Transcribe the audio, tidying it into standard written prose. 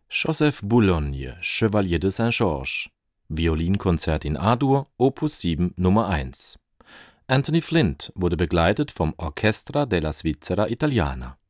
Joseph Boulogne, Chevalier de Saint-Georges, Violinkonzert in A-Dur, Opus 7 Nummer 1. Anthony Flint wurde begleitet vom Orchestra della Svizzera Italiana.